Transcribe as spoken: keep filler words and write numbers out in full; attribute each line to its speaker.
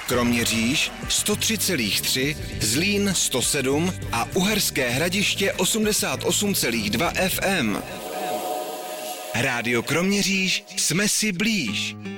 Speaker 1: Kroměříž sto tři celá tři, Zlín sto sedm a Uherské Hradiště osmdesát osm celá dva F M. Rádio Kroměříž, jsme si blíž.